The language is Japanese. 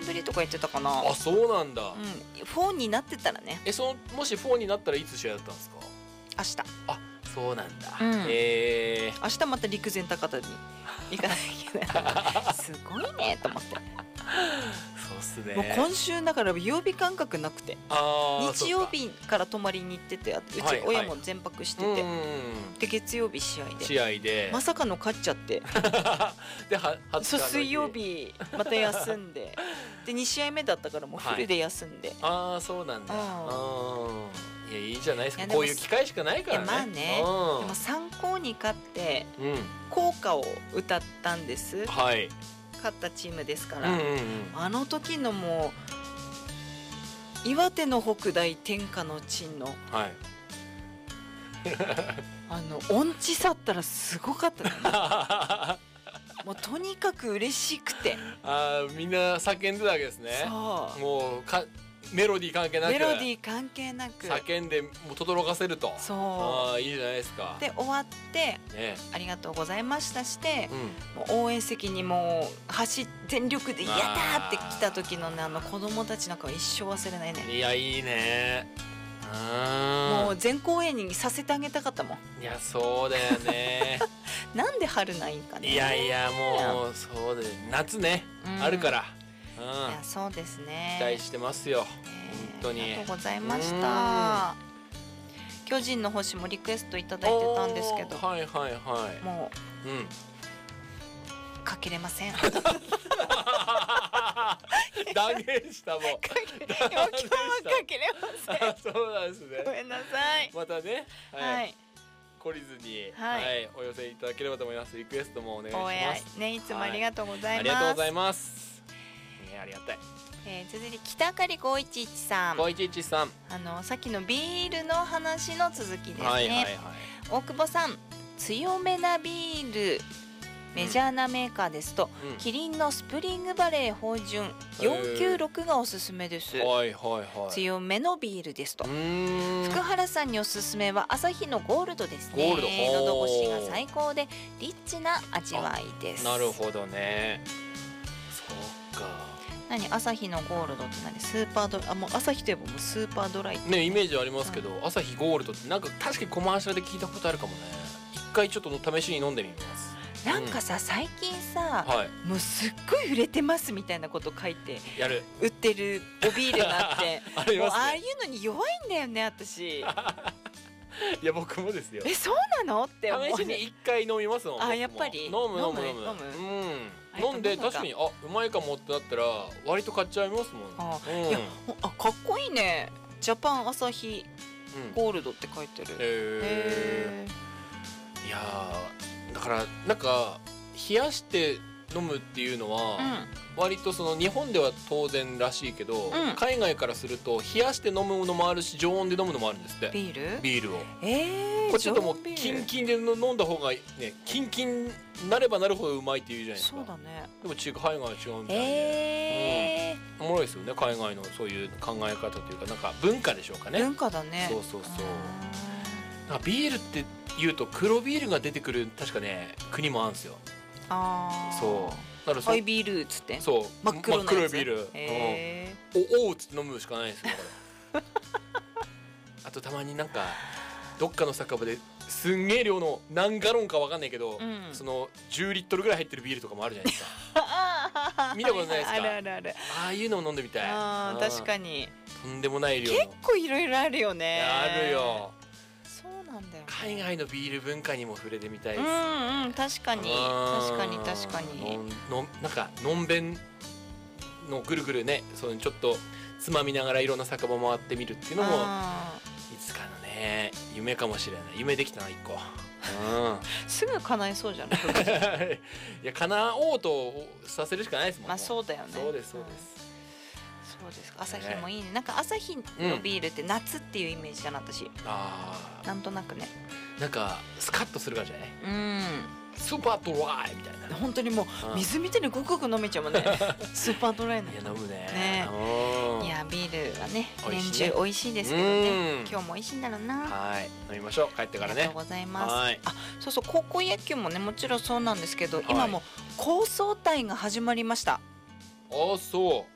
ぶりとか言ってたかな。 あ、そうなんだ。 4になってたらね。 もし4になったらいつ試合だったんですか？ 明日。 あ、そうなんだ。 明日また陸前高田に行かなきゃいけない。すごいねと思って。 そうっすね。 もう今週だから曜日感覚なくて、日曜日から泊まりに行ってて、うち親も全泊してて、で月曜日試合でまさかの勝っちゃってで水曜日また休んでで2試合目だったからもうフルで休んで、 ああそうなんだ。いや、いいじゃないですか。こういう機会しかないからね。 まあね。でも参考に勝って校歌を歌ったんです。はい。勝ったチームですから、あの時のもう岩手の北大天下の鎮の、はい、音痴さったらすごかったね。もうとにかく嬉しくて、 みんな叫んでたわけですね。そう、もうメロディー関係なく叫んでもう轟かせると。そう、いいじゃないですか。 で終わって、ありがとうございましたして、もう応援席にもう全力で「やった!」って来た時のね、子供たちなんかは一生忘れないね。 いや、いいね。 もう全公演にさせてあげたかったもん。 いや、そうだよね。 なんで春ないんかね。 いやいや、もうそうで夏ね、あるから。 いや、そうですね。 期待してますよ。本当に。 ありがとうございました。巨人の星もリクエストいただいてたんですけど、 はいはいはい。 もうかけれません。 断言したもん。 今日はかけれません。 そうなんですね。 ごめんなさい。 またね、はい。懲りずに、はい、お寄せいただければと思います。リクエストもお願いします。 ね、いつもありがとうございます。 ありがとうございます。ありがたい。 続いて北狩511さん。 511さん。 さっきのビールの話の続きですね。大久保さん、強めなビール。メジャーなメーカーですと、キリンのスプリングバレー芳醇496がおすすめです。強めのビールですと。福原さんにおすすめはアサヒのゴールドですね。喉越しが最高でリッチな味わいです。 なるほどね。そうか。 何、アサヒのゴールドって何？スーパードライ、もうアサヒといえばもうスーパードライね、イメージありますけど、アサヒゴールドってなんか確かにコマーシャルで聞いたことあるかもね。一回ちょっと試しに飲んでみます。 なんかさ、最近さ、もうすっごい売れてますみたいなこと書いて売ってるおビールがあってもうああいうのに弱いんだよね、私。いや、僕もですよ。 そうなのって思う。 試しに一回飲みますもん。 やっぱり飲む。飲んで確かにうまいかもってなったら割と買っちゃいますもん。 いや、かっこいいね。ジャパンアサヒゴールドって書いてる。 いやだからなんか冷やして飲むっていうのは、割とその日本では当然らしいけど、海外からすると冷やして飲むのもあるし常温で飲むのもあるんですって。ビールをこれちょっともうキンキンで飲んだ方がね、キンキンなればなるほどうまいって言うじゃないですか。そうだね。でも海外は違うみたいで、おもろいですよね、海外のそういう考え方というか、なんか文化でしょうかね。文化だね。そうそうそう。なんかビールって言うと黒ビールが出てくる確かね国もあるんですよ。そう。だからハイビールっつって。そう。真っ黒ビール。おっつって飲むしかないですよ。あとたまになんかどっかの酒場ですんげえ量の何ガロンかわかんないけど、その10リットルぐらい入ってるビールとかもあるじゃないですか。見たことないですか？あるあるある。ああいうのを飲んでみたい。確かに。とんでもない量の。結構いろいろあるよね。あるよ。なんだよ、海外のビール文化にも触れてみたいです。確かに確かになんかのんべんのぐるぐるね、そうちょっとつまみながらいろんな酒場回ってみるっていうのもいつかのね夢かもしれない。夢できたな1個。すぐ叶えそうじゃない？いや、叶おうとさせるしかないですもん。まあそうだよね。そうですそうです。そうですか。朝日もいいね。なんか朝日のビールって夏っていうイメージじゃなったし、なんとなくね、なんかスカッとするからじゃない？スーパードライみたいな。本当にもう水みたいにごくごく飲めちゃうもんね。スーパードライな。いや、飲むね。いや、ビールはね年中美味しいですけどね。今日も美味しいんだろうな。はい、飲みましょう。帰ってからね。ありがとうございます。そうそう、高校野球もねもちろんそうなんですけど、今も高層隊が始まりました。あ、そう。